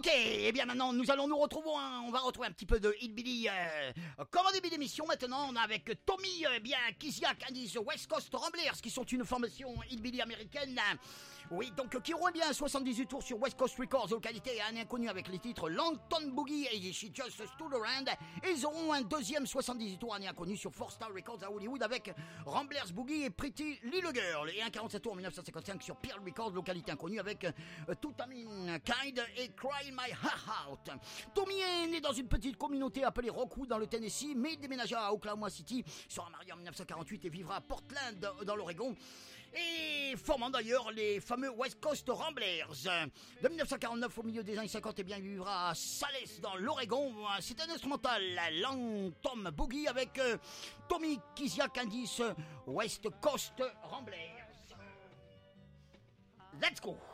Ok, eh bien maintenant nous allons nous retrouver, on va retrouver un petit peu de Hillbilly. Comme en début d'émission, maintenant on est avec Tommy, Kisiak, Candice, West Coast Ramblers, qui sont une formation Hillbilly américaine. Oui, donc qui auront bien 78 tours sur West Coast Records, localité un inconnu avec les titres Longton Boogie et She Just Stood Around. Et ils auront un deuxième 78 tours un inconnu sur Four Star Records à Hollywood avec Ramblers Boogie et Pretty Little Girl. Et un 47 tours en 1955 sur Pearl Records, localité inconnue avec Tutamin Kind et Cry My Heart Out. Tommy est né dans une petite communauté appelée Rockwood dans le Tennessee, mais il déménagea à Oklahoma City, sera marié en 1948 et vivra à Portland dans l'Oregon, et formant d'ailleurs les fameux West Coast Ramblers. De 1949 au milieu des années 50, eh bien, il vivra à Sales dans l'Oregon. C'est un instrumental, Long Tom Boogie avec Tommy Kisiak Candice, West Coast Ramblers. Let's go!